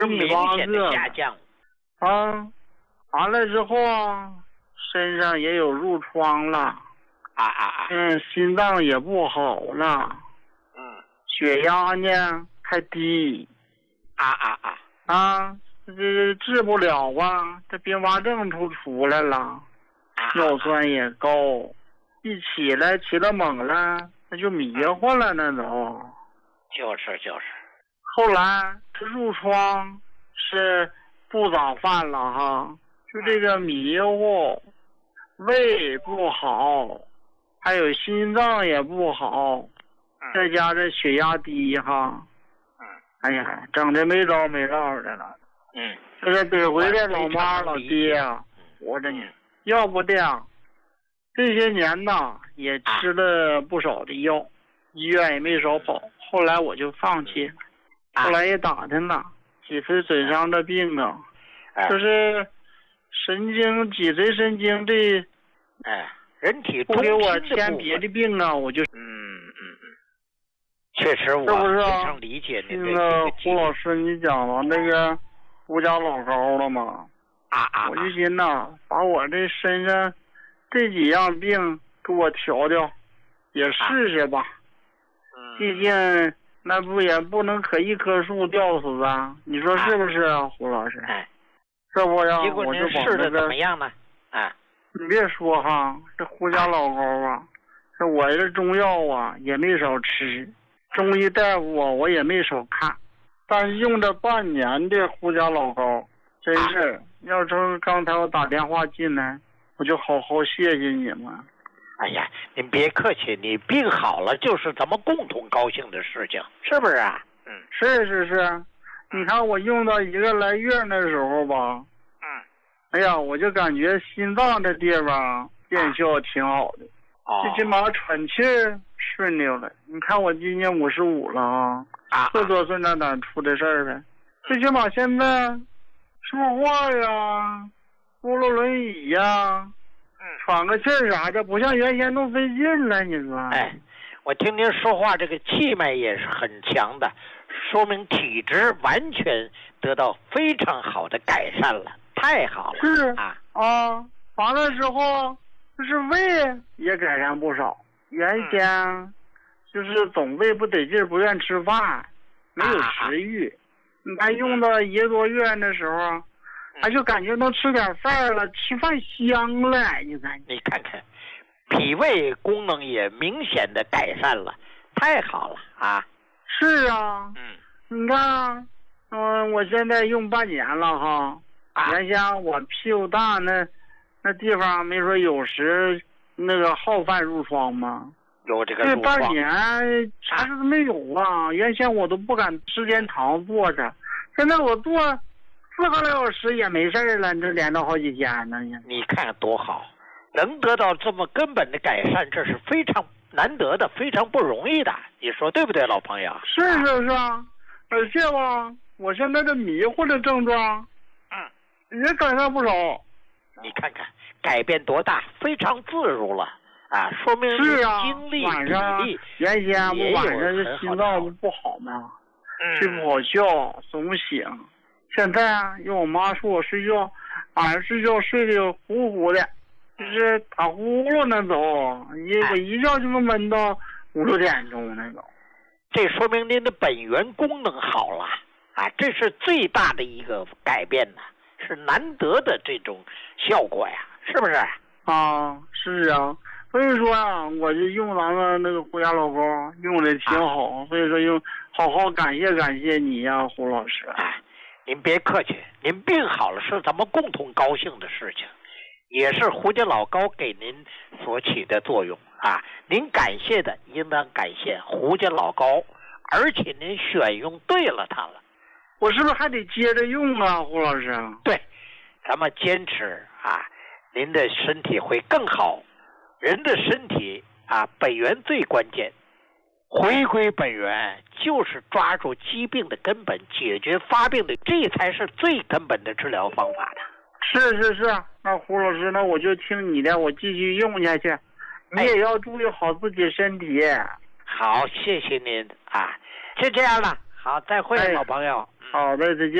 是明显的下降。 啊，完了之后啊，身上也有褥疮了。心脏也不好了。血压呢还低。这治不了啊，这并发症出来了。尿酸也高，一起了猛了，那就迷糊了，那都。 就是。 后来这褥疮是不早犯了哈，就这个迷糊，胃不好，还有心脏也不好，再加这血压低哈。哎呀，整的没着的了。这个得回这老妈老爹啊，活着呢。要不的呀，这些年呐也吃了不少的药，医院也没少跑。后来我就放弃了。后来也打听了脊髓损伤的病啊，就是脊髓神经这， 人体不给我添别的病啊，我就确实我非常理解您的这个。 胡老师，你讲了那个胡家老高了吗？我就寻呐，把我这身上这几样病给我调调，也试试吧。毕竟那也不能可一棵树吊死啊，你说是不是啊，胡老师？这不呀， 结果您试的怎么样呢？ 你别说哈，这胡家老高啊，这我这中药啊也没少吃，中医大夫啊我也没少看，但是用这半年的胡家老高，真是要说刚才我打电话进来，我就好好谢谢你们。 哎呀，您别客气，你病好了就是咱们共同高兴的事情，是不是啊？ 是，你看我用到1个来月的时候吧，哎呀，我就感觉心脏这地方见效挺好的，最起码喘气顺溜了。你看我今年55了40多岁那哪出的事儿呗？最起码现在说话呀，扶了轮椅呀，喘个气啥的，不像原先都费劲了。你说？ 我听您说话，这个气脉也是很强的，说明体质完全得到非常好的改善了，太好了。 是完了之后，就是胃也改善不少。原先就是总胃不得劲，不愿吃饭，没有食欲。你看用到1个多月的时候，就感觉能吃点饭了，吃饭香了。 你看看，脾胃功能也明显的改善了，太好了啊！ 是啊，你看，我现在用半年了哈。原先我屁股大那地方没说有时那个好犯褥疮吗？ 有这个褥疮。 这半年啥事都没有啊！原先我都不敢时间长坐着，现在我坐4个来小时也没事了，这连到好几天呢。 你看多好，能得到这么根本的改善，这是非常难得的，非常不容易的。你说对不对，老朋友？ 是啊，而且吧，我现在这迷糊的症状，也改善不少。 你看看改变多大，非常自如了说明精力晚上原先我晚上这心脏不好嘛，睡不好觉，总醒。现在用我妈说我睡觉，晚上睡觉睡得呼呼的，就是打呼噜那种，我一觉就能闷到5、6点钟那种。 这说明您的本源功能好了这是最大的一个改变呢，是难得的这种效果呀，是不是？ 是啊，所以说我就用咱们那个胡家老高用的挺好，所以说好好感谢你呀，胡老师。 您别客气，您病好了是咱们共同高兴的事情，也是胡家老高给您所起的作用您感谢的应当感谢胡家老高，而且您选用对了它了。 我是不是还得接着用啊，胡老师？ 对，咱们坚持您的身体会更好。人的身体本源最关键，回归本源就是抓住疾病的根本，解决发病的，这才是最根本的治疗方法的。 是，那胡老师，那我就听你的，我继续用下去。你也要注意好自己身体。 好，谢谢您就这样了。好，再会，老朋友。 好的，再见。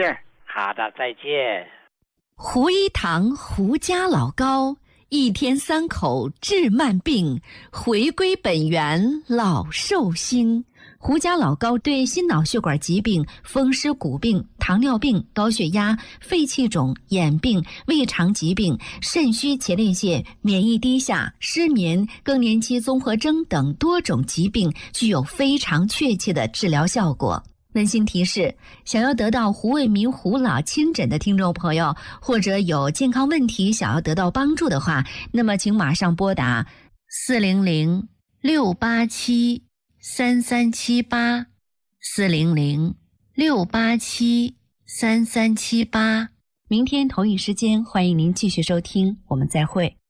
好的，再见。 胡一堂胡家老高，一天3口治慢病，回归本源老寿星。胡家老高对心脑血管疾病、风湿骨病、糖尿病、高血压、肺气肿、眼病、胃肠疾病、肾虚前列腺、免疫低下、失眠、更年期综合征等多种疾病具有非常确切的治疗效果。温馨提示：想要得到胡卫民胡老亲诊的听众朋友，或者有健康问题想要得到帮助的话，那么请马上拨打400-687-3378 400-687-3378。明天同一时间，欢迎您继续收听，我们再会。